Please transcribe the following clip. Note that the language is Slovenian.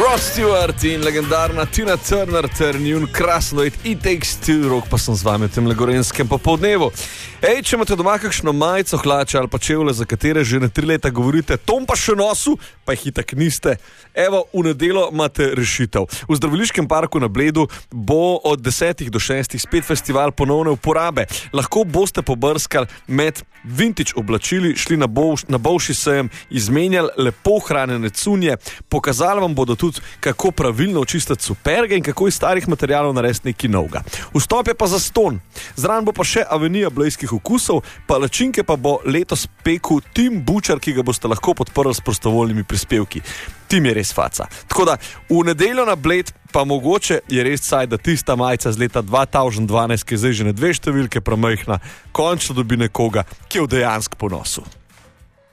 Rod Stewart in legendarna Tina Turner ter njun krasnoid It Takes Two, Rok pa sem z vami v tem legorenskem popoldnevu. Če imate doma kakšno majico, hlače ali pa čevlje, za katere že na 3 leta govorite, tom pa še nosu, pa jih itak niste. Evo, v nedeljo imate rešitev. V zdraviliškem parku na Bledu bo od 10 do 6 spet festival ponovne uporabe. Lahko boste pobrskali med vintage oblačili, šli na bolšji sejem, izmenjali lepo hranjene cunje, pokazali vam bodo tudi, kako pravilno očistiti superge in kako iz starih materialov narediti nekaj novega. Vstop je pa zastonj. Zraven bo pa še avenija blejskih okusov, palačinke pa bo letos pekel Tim Bučar, ki ga boste lahko podprli s prostovoljnimi prispevki. Tim je res faca. Tako da v nedeljo na Bled pa mogoče je res saj, da tista majica z leta 2012, ki je zdaj že na 2 številke premajhna, končno dobi nekoga, ki je v dejansko ponosu.